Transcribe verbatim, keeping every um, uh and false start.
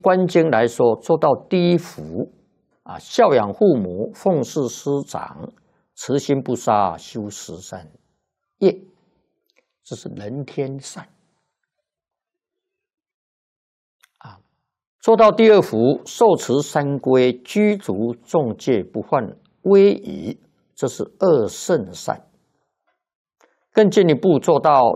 观经来说，做到第一福啊，孝养父母，奉事师长，慈心不杀，修十善业，这是人天善啊。做到第二福，受持三规，居足众戒，不犯威仪，这是二圣善。更进一步做到